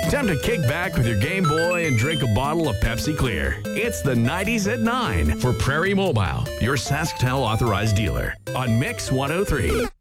Time to kick back with your Game Boy and drink a bottle of Pepsi Clear. It's the 90s at 9 for Prairie Mobile, your SaskTel authorized dealer on Mix 103.